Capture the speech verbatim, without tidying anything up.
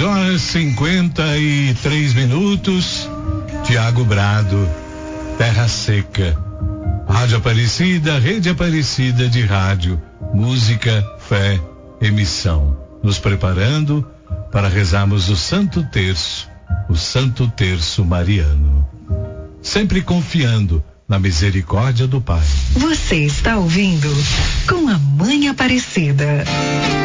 horas e cinquenta e três minutos. Tiago Brado, Terra Seca. Rádio Aparecida, Rede Aparecida de Rádio, Música, Fé, Emissão. Nos preparando para rezarmos o Santo Terço, o Santo Terço Mariano. Sempre confiando na misericórdia do Pai. Você está ouvindo Com a Mãe Aparecida.